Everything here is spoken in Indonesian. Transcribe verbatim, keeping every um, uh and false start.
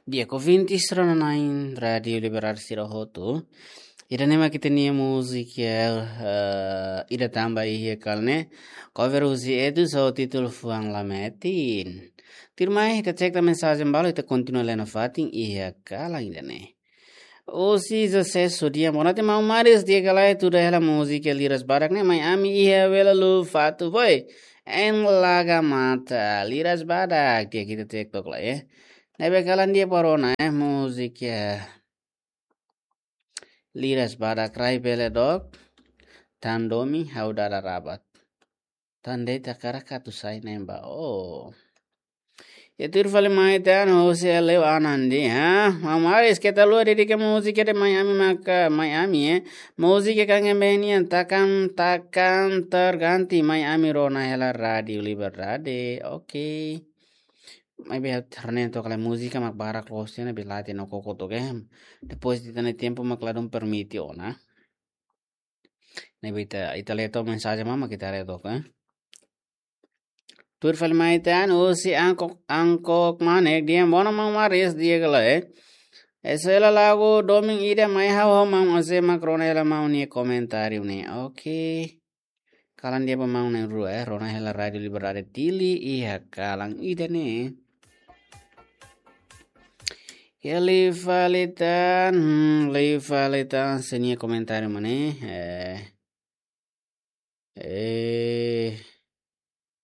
Dia vinti nain radio liberar sirahoto. Ida nema kitania musica uh, ida tamba ihe kalne cover usi edu so título fuang lametin. Tirmai ita cek ta mensagem balo ita continua lena fatin ihe kala ida ne. Osi za sesso dia monate mau maris dia kala tu dah musica liras barak ne mai ami ihe vela lu fatu boy. En laga mata liras badak dia kita cek tok lah ya. Nebe kalan dia porona eh musica liras badak rai pele dok tandomi haudara rabat tande takara katu sai nemba oh Yatur fale mai tan hose leu anandi ha mamares que talu de que música de Miami maka Miami eh música kangen benian takkan takkan terganti Miami rona hela radio liberade oke okay. Mai be terne to kala música mak barak losena belate no koko to game depois de tane tempo mak ladon permiti ona ne bita italeto mensagem mama kita reto eh Tur fal maitan o si angkok angkok manek dia bona mang maris dia gala eh esela lago doming ida mai hawo mang ase makrona ela mau ni komentari ni oke kalan dia pemang nang ru eh rona hela radio liberade tili iya kalang ida ne ya livalitan hmm, livalitan senia komentari mana eh eh